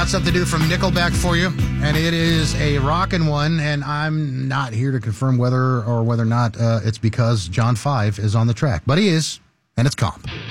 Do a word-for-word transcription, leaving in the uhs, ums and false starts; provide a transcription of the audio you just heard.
got something to do from Nickelback for you, and it is a rockin' one, and I'm not here to confirm whether or whether or not uh, it's because John five is on the track, but he is, and it's Comp.